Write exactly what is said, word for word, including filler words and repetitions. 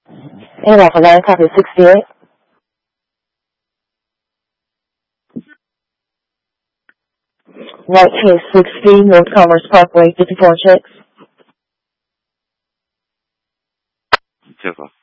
eight Alpha nine, copy sixty-eight. White Case sixty, North Commerce Parkway, fifty-four checks. Check off.